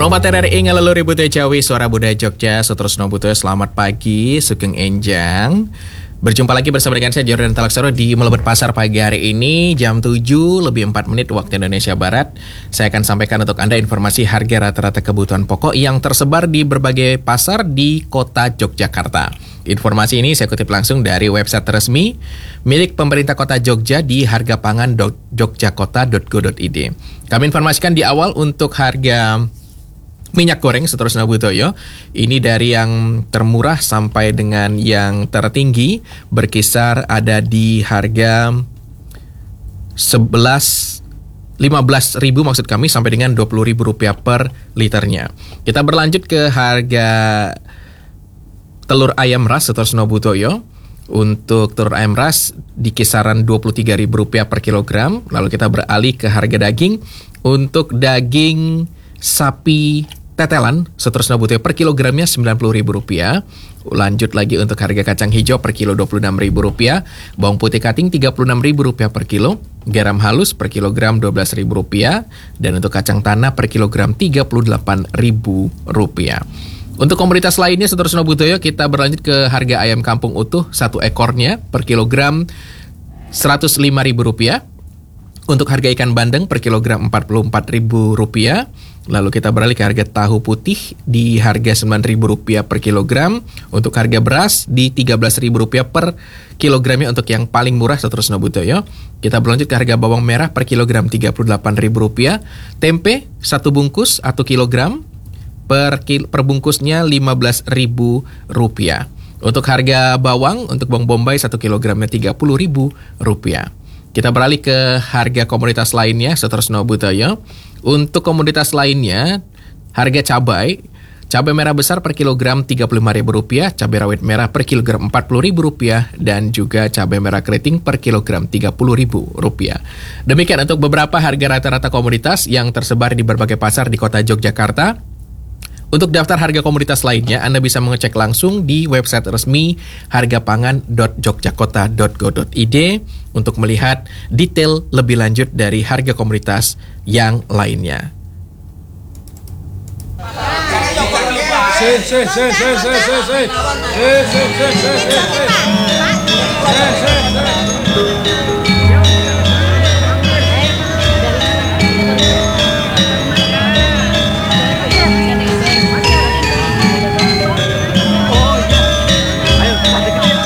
Lompat RRI ngaleluri Butuh Jawi Suara Budaya Jogja Sutrusno Butuh. Selamat pagi Sugeng Enjang. Berjumpa lagi bersama dengan saya Jordan Talaksoro di Melebet Pasar pagi hari ini jam 7 lebih 4 menit waktu Indonesia Barat. Saya akan sampaikan untuk Anda informasi harga rata-rata kebutuhan pokok yang tersebar di berbagai pasar di kota Yogyakarta. Informasi ini saya kutip langsung dari website resmi milik pemerintah kota Jogja di hargapangan.jogjakota.go.id. Kami informasikan di awal untuk harga minyak goreng seterusnya Butoyo. Ini dari yang termurah sampai dengan yang tertinggi berkisar ada di harga 15.000 maksud kami sampai dengan Rp20.000 per liternya. Kita berlanjut ke harga telur ayam ras seterusnya Butoyo. Untuk telur ayam ras di kisaran Rp23.000 per kilogram. Lalu kita beralih ke harga daging. Untuk daging sapi tetelan seterusnya Butuh per kilogramnya Rp90.000. Lanjut lagi untuk harga kacang hijau per kilo Rp26.000. Bawang putih cutting Rp36.000 per kilo. Garam halus per kilogram Rp12.000. Dan untuk kacang tanah per kilogram Rp38.000. Untuk komoditas lainnya seterusnya Butuh, kita berlanjut ke harga ayam kampung utuh 1 ekornya per kilogram Rp105.000. Untuk harga ikan bandeng per kilogram Rp44.000. Lalu kita beralih ke harga tahu putih di harga Rp9.000 per kilogram. Untuk harga beras di Rp13.000 per kilogramnya untuk yang paling murah seterusnya Butoyo. Kita berlanjut ke harga bawang merah per kilogram Rp38.000. Tempe 1 bungkus 1 kilogram per bungkusnya Rp15.000. Untuk harga bawang untuk bawang bombay 1 kilogramnya Rp30.000. Kita beralih ke harga komoditas lainnya seterusnya Butoyo. Untuk komoditas lainnya, harga cabai merah besar per kilogram Rp35.000, cabai rawit merah per kilogram Rp40.000, dan juga cabai merah keriting per kilogram Rp30.000. Demikian untuk beberapa harga rata-rata komoditas yang tersebar di berbagai pasar di kota Yogyakarta. Untuk daftar harga komoditas lainnya, Anda bisa mengecek langsung di website resmi hargapangan.jogjakota.go.id untuk melihat detail lebih lanjut dari harga komoditas yang lainnya.